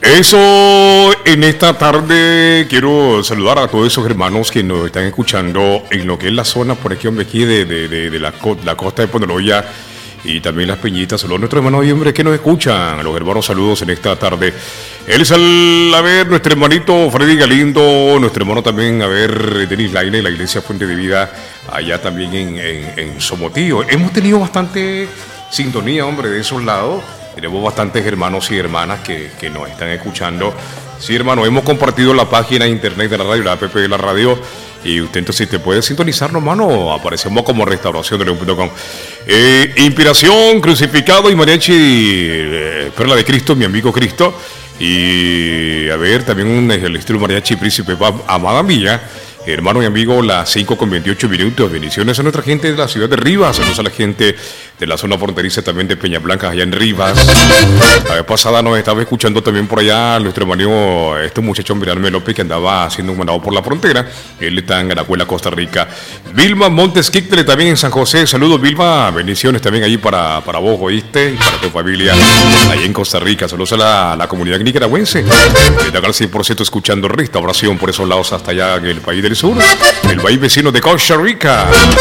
Eso, en esta tarde quiero saludar a todos esos hermanos que nos están escuchando en lo que es la zona por aquí, hombre, aquí de la costa de Ponoroya y también las Peñitas. Saludos a nuestros hermanos y hombres que nos escuchan. A los hermanos, saludos en esta tarde. Él es nuestro hermanito Freddy Galindo, nuestro hermano también, Denis Laine, la iglesia Fuente de Vida, allá también en Somotillo. Hemos tenido bastante sintonía, hombre, de esos lados. Tenemos bastantes hermanos y hermanas que nos están escuchando. Sí, hermano, hemos compartido la página de internet de la radio, la app de la radio. Y usted entonces te puede sintonizar, hermano. Aparecemos como Restauración de León.com. Inspiración, Crucificado y Mariachi, Perla de Cristo, mi amigo Cristo. Y también el estilo Mariachi Príncipe Amada Mía. Hermano y amigo, las 5:28. Bendiciones a nuestra gente de la ciudad de Rivas. Saludos a la gente de la zona fronteriza también de Peñablanca, allá en Rivas. La vez pasada nos estaba escuchando también por allá nuestro hermano, muchacho Miralme López, que andaba haciendo un mandado por la frontera. Él está en Aracuela, Costa Rica. Vilma Montes Quictle también en San José. Saludos, Vilma. Bendiciones también allí para vos, ¿oíste? Y para tu familia allá en Costa Rica. Saludos a la comunidad nicaragüense. Está al 100% escuchando Restauración por esos lados hasta allá en el país del sur, el país vecino de Costa Rica.